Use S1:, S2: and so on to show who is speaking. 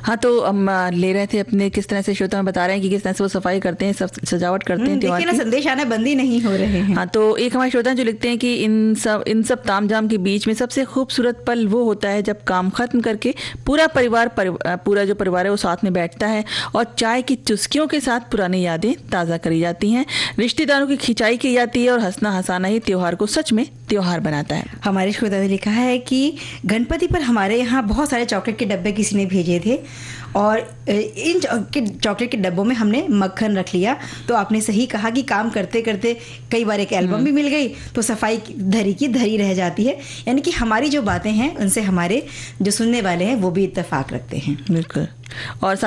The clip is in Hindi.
S1: हाँ, तो हम ले रहे थे अपने, किस तरह से श्रोता बता रहे हैं कि किस तरह से वो सफाई करते हैं, सब सजावट करते हैं त्योहार
S2: देखिए ना,
S1: की।
S2: संदेश आना बंद ही नहीं हो रहे हैं।
S1: हाँ, तो एक हमारे श्रोता जो लिखते हैं कि इन सब तामझाम के बीच में सबसे खूबसूरत पल वो होता है जब काम खत्म करके पूरा पूरा जो परिवार है वो साथ में बैठता है और चाय की चुस्कियों के साथ पुरानी यादें ताज़ा करी जाती हैं, रिश्तेदारों की खिंचाई की जाती है और हंसना हंसाना ही त्योहार को सच में त्योहार बनाता है।
S2: हमारे श्रोता ने लिखा है कि गणपति पर हमारे यहाँ बहुत सारे चॉकलेट के डब्बे किसी ने भेजे थे और इन चॉकलेट के डब्बों में हमने मक्खन रख लिया। तो आपने सही कहा कि काम करते करते कई बार एक एल्बम भी मिल गई तो सफाई धरी की धरी रह जाती है। यानी कि हमारी जो बातें हैं उनसे हमारे जो सुनने वाले हैं वो भी इत्तेफाक रखते हैं।
S1: बिल्कुल। और